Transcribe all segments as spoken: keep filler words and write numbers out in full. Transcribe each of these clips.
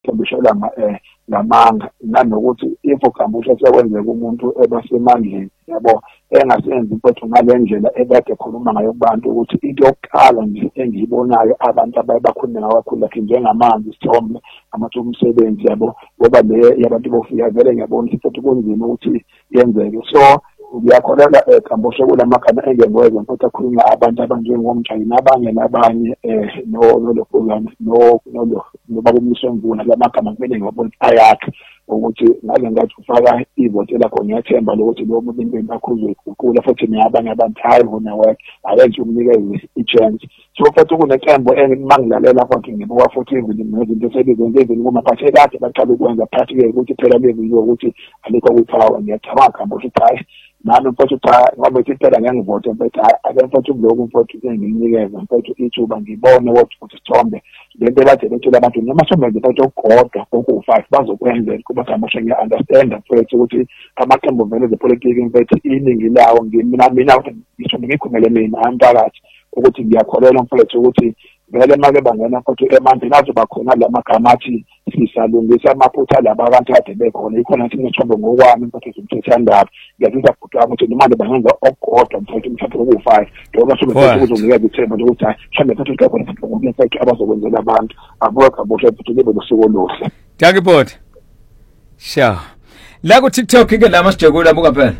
thembisela ngamanga nanokuthi if uGambusha sekwenzeka umuntu ebasemandleni yabo engasenzi mfethu ngalendlela ebade ekhuluma ngayo kubantu ukuthi into yokuqala nje engiyibonayo abantu abakhuluma kakhulu lakhe njengamanzi isithombe amathuba omsebenzi yabo ngoba le yabantu bofika vele ngiyabona ukuthi kunzima ukuthi yenzeke so ngiyakholela eGambusha kulamagama engengweze mfethu akhuluma abantu abanjengomjayini nabanye nabanye eh no lophulana no no nobaba umsenguna lamagama kumele ngiyabona ayakhe ukuthi ngale ngathi ufaka ivote lakho ngiyathemba lokuthi lo muntu into akhuzwe ukukhula futhi niyabanye abantu hayi wona work ayenze umnikeze i-chance so futhi kuneqembo engimangilalela futhi ngibuka futhi izinto esebenze nje kuma phathe kade baqala ukwenza phakathi ke ukuthi phela beziyo ukuthi alikho kwipower ngiyacabanga ukuthi hayi nami mfowethu cha ngoba isiphela ngiyangivote mfowethu ake mfowethu kuloku mfowethu enginikeza mfowethu ithuba ngibone ukuthi isithombe lento bathi bethola abantu noma somenze mfowethu okugodwa oku-five bazokwenza kuba Gambusha ngiya-understand mfowethu ukuthi amaqembu vele zepolitiki mfowethu iningi lawo mina mina ngisho ngikhumele mina amphakathi ukuthi ngiyakholelwa mfowethu ukuthi vele make bangena mfowethu emandleni azoba khona lamagama athi sisalungisa amaphutha laba abantu kade bekhona ikhona into ngithombe ngokwami mfowethu zomthethwandaba ngiyazisa futhi ukuthi imali bangenza okugodwa mfowethu mhlawumbe oku-five njengoba sobe kuzonikeza ithemba lokuthi hayi mhlawumbe mfowethu kukhona into mfowethu abazokwenzela abantu abuka Gambusha futhi libe nosiko oluhle. Ngiyakubona sha la ku TikTok ke la masijekula buka phela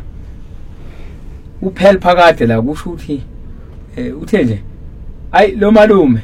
uphela phakade la kusho ukuthi eh uthe nje ayi lo malume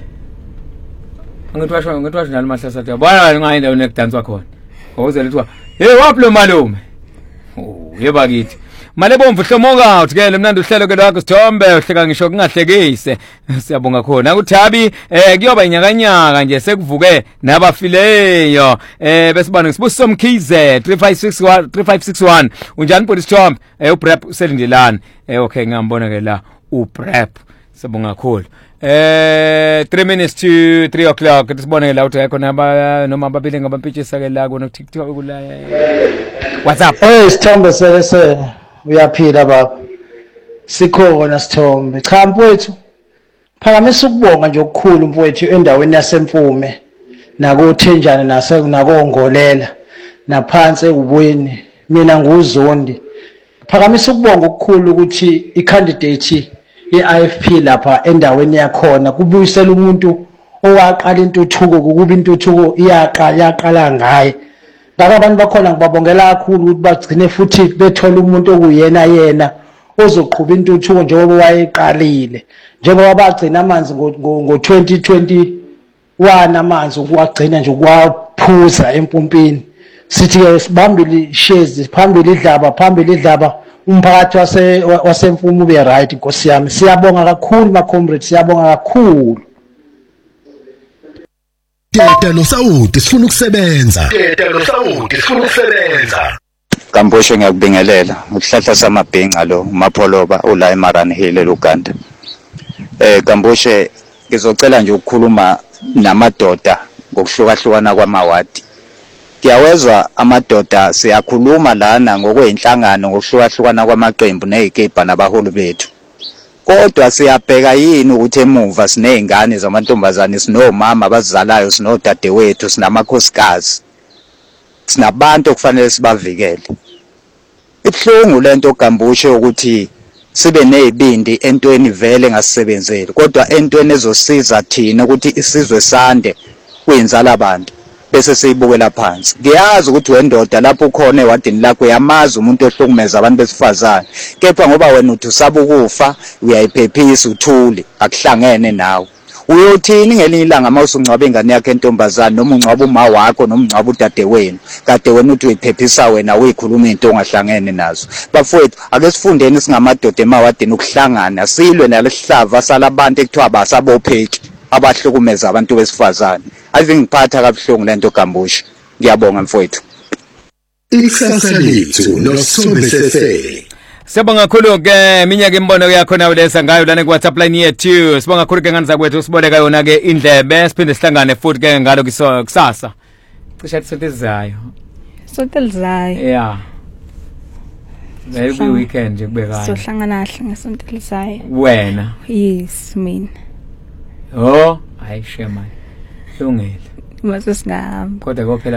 angithwasha ngithwasha nalo mahlasa athi yabona ngayi ndawo nekudanswa khona ngokuze lethiwa hey waphi lo malume oh yeba kithi male bomvu hlomoka uthi ke lemnandi uhlelo ke lakho Sithombe uhleka ngisho kungahlekise siyabonga khona uThabi eh kuyoba inyakanyaka nje sekuvuke nabafileyo eh bese bani sibuso Mkhize three five six one three five six one unjani bodi Sithombe eh uBrep uselindelana eh okay ngiyambona ke la uBrep sibonga kakhulu eh three minutes to three o'clock sibone la uthi khona noma ababili ngabampitshisa ke la ku TikTok kula what's up hey Sithombe sese uyaphila baba sikhona Sithombe cha mfowethu phakamisa ukubonga nje okukhulu mfowethu endaweni yasemfume nakuthenjana nase nakongolela naphansi ubuyeni mina nguzondi phakamisa ukubonga okukhulu ukuthi i-candidate ye-I F P lapha endaweni yakhona kubuyisela umuntu owaqala intuthuko kuba intuthuko iyaqala yaqala ngaye ngakho abantu bakhona ngibabongela kakhulu ukuthi bagcine futhi bethola umuntu okuyena yena ozoqhubha intuthuko njengoba wayeqalile njengoba bagcina amanzi ngo twenty twenty-one amanzi ukuwagcina nje ukwaphuza empompini sithi ke sibambile shares phambili idlaba phambili idlaba umphakathi wase wasemfumo ube right Nkosi yami siyabonga kakhulu ma comrades siyabonga kakhulu Teta lo Saudi sifuna ukusebenza Teta lo Saudi sifuna ukusebenza Gambusha ngiyakubingelela ngokuhlahla samabhenca lo uMapholoba ula eMarani Hill eLuganda eh Gambusha ngizocela nje ukukhuluma namadoda ngokuhlukahlukana kwamawadi Kiyawezwa amadoda siyakhuluma lana ngokweinhlangano ngokuhlukahlukana kwamaqembu nezigeba nabaholi bethu kodwa siyabheka yini ukuthi emuva sinezingane zamantombazane sinomama abazizalayo sinodadewethu sinamakhosikazi sinabantu okufanele sibavikele ibhlungu lento Gambusha ukuthi sibe nezibindi entweni vele ngasebenzeli kodwa entweni ezosiza thina ukuthi isizwe sande kwenzala abantu bese siyibukela phansi ngiyazi ukuthi wendoda lapho ukhona ewadini lakho yamazi umuntu ohlukumeza abantu besifazane kepha ngoba wena uthi usaba ukufa uyayiphephisa uthuli akuhlangene nawe uyothini ngelinye ilanga mawusungcwabe ingane yakhe entombazane noma ungcwaba uma wakho noma ungcwaba udade wenu kade wena uthi uyiphephisa wena uyikhuluma into ongahlangene nazo bafowethu ake sifundeni singamadoda emawadini ukuhlangana silwe nalesihlava salabantu ekuthiwa basabopheki abahlukumeza abantu besifazane ave ngiphatha kabuhlungu lento Gambusha ngiyabonga mfowethu ikusasa lethu noSithombe sese Sibonga kakhulu ke minyaka imbono yakho nawe lesa ngayo lana ku WhatsApp line yethu sibonga kakhulu ke ngani zakwethu siboleka yona ke indlebe siphinde sihlangane futhi ke ngalo kusasa cishe sotelizayo sotelizayo yeah maybe weekend nje kubekani sohlangana kahle ngesontelizayo wena yes mina oh ayishema lungile Mase singahamba. Kodwa kophela